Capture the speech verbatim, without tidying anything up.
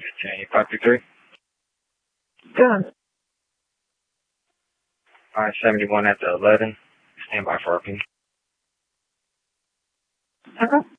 Change five two three. Good. five seventy-one at the eleven. Stand by for R P. Okay.